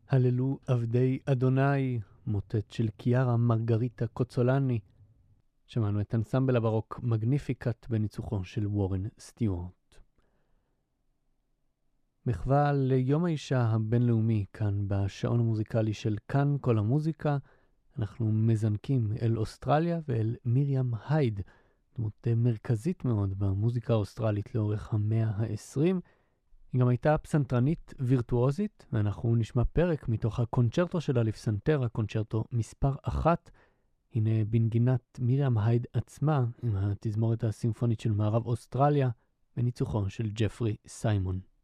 הללו עבדי אדוני, מוטט של קיארה מרגריטה קוצולני. שמענו את אנסמבל הברוק מגניפיקט בניצוחו של וורן סטיוארט. מחווה ליום האישה הבינלאומי כאן בשעון המוזיקלי של כאן כל המוזיקה, אנחנו מזנקים אל אוסטרליה ואל מיריאם הייד, דמות מרכזית מאוד במוזיקה האוסטרלית לאורך המאה ה-20. היא גם הייתה פסנתרנית וירטואוזית, ואנחנו נשמע פרק מתוך הקונצ'רטו שלה לפסנתר, הקונצ'רטו מספר 1. הנה בנגינת מיריאם הייד עצמה, עם התזמורת הסימפונית של מערב אוסטרליה, בניצוחו של ג'פרי סיימון.